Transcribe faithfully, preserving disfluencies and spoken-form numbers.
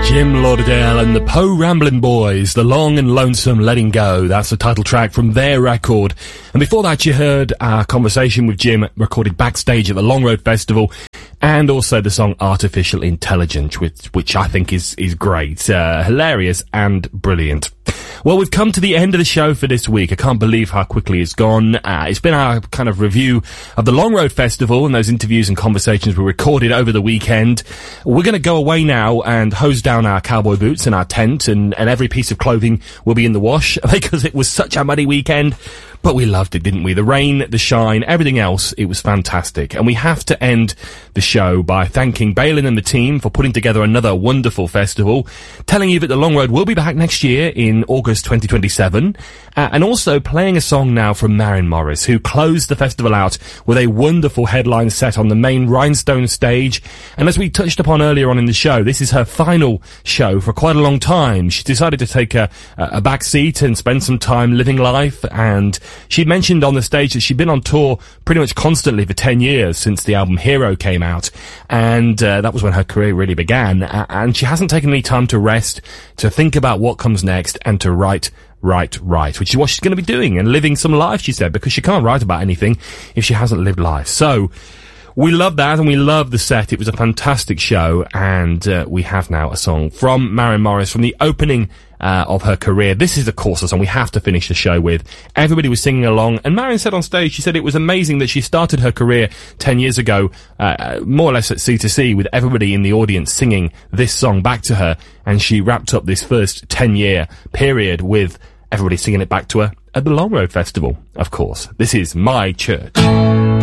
Jim Lauderdale and the Poe Ramblin' Boys, The Long and Lonesome Letting Go. That's the title track from their record. And before that, you heard our conversation with Jim recorded backstage at the Long Road Festival, and also the song Artificial Intelligence, which, which I think is, is great, uh, hilarious and brilliant. Well, we've come to the end of the show for this week. I can't believe how quickly it's gone. Uh, it's been our kind of review of the Long Road Festival and those interviews and conversations we recorded over the weekend. We're going to go away now and hose down our cowboy boots and our tent, and, and every piece of clothing will be in the wash because it was such a muddy weekend. But we loved it, didn't we? The rain, the shine, everything else, it was fantastic. And we have to end the show by thanking Balin and the team for putting together another wonderful festival, telling you that the Long Road will be back next year in August twenty twenty-seven, uh, and also playing a song now from Maren Morris, who closed the festival out with a wonderful headline set on the main Rhinestone stage. And as we touched upon earlier on in the show, this is her final show for quite a long time. She decided to take a, a back seat and spend some time living life, and she'd mentioned on the stage that she'd been on tour pretty much constantly for ten years since the album Hero came out, and uh, that was when her career really began, uh, and she hasn't taken any time to rest, to think about what comes next, and to write, write, write, which is what she's going to be doing, and living some life, she said, because she can't write about anything if she hasn't lived life. So we love that, and we love the set. It was a fantastic show, and uh, we have now a song from Maren Morris from the opening uh, of her career. This is, of course, a song we have to finish the show with. Everybody was singing along, and Maren said on stage, she said it was amazing that she started her career ten years ago, uh, more or less at C to C, with everybody in the audience singing this song back to her, and she wrapped up this first ten-year period with everybody singing it back to her at the Long Road Festival, of course. This is My Church.